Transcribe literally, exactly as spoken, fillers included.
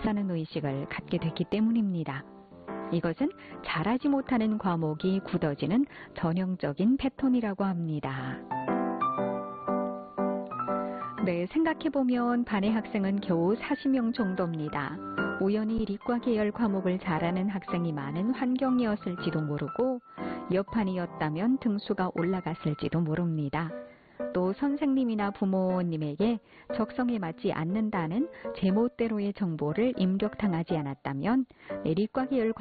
앞서는 의식을 갖게 됐기 때문입니다. 이것은 잘하지 못하는 과목이 굳어지는 전형적인 패턴이라고 합니다. 네, 생각해보면 반의 학생은 겨우 사십 명 정도입니다. 우연히理과 계열 과목을 잘하는 학생이 많은 환경이었을지도 모르고 옆판이었다면 등수가 올라갔을지도 모릅니다. 또 선생님이나 부모님에게 적성에 맞지 않는다는 제멋대로의 정보를 입력당하지 않았다면理과 계열